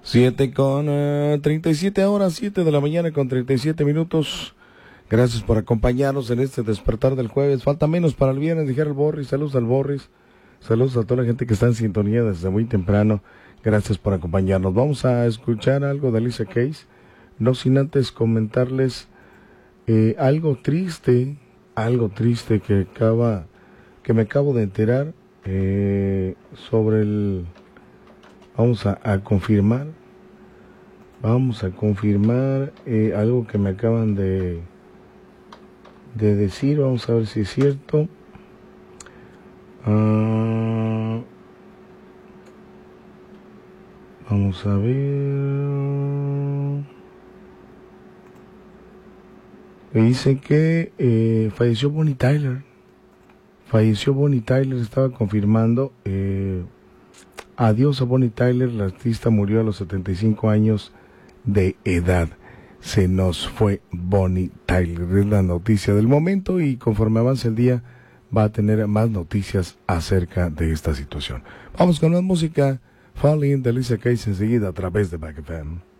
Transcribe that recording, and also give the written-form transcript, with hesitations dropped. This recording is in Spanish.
7:37 horas, 7 de la mañana con 37 minutos. Gracias por acompañarnos en este despertar del jueves. Falta menos para el viernes, dijera el Borris. Saludos al Borris. Saludos a toda la gente que está en sintonía desde muy temprano. Gracias por acompañarnos. Vamos a escuchar algo de Alicia Keys. No sin antes comentarles algo triste que me acabo de enterar sobre el... Vamos a confirmar algo que me acaban de decir. Vamos a ver si es cierto. Vamos a ver. Me dice que falleció Bonnie Tyler. Estaba confirmando. Adiós a Bonnie Tyler. La artista murió a los 75 años de edad. Se nos fue Bonnie Tyler. Es la noticia del momento y conforme avance el día va a tener más noticias acerca de esta situación. Vamos con más música. Falling de Alicia Keys enseguida a través de Back FM.